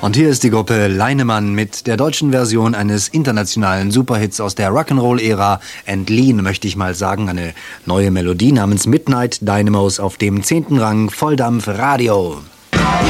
Und hier ist die Gruppe Leinemann mit der deutschen Version eines internationalen Superhits aus der Rock'n'Roll-Ära. Entliehen, möchte ich mal sagen, eine neue Melodie namens Midnight Dynamos auf dem 10. Rang Volldampf Radio.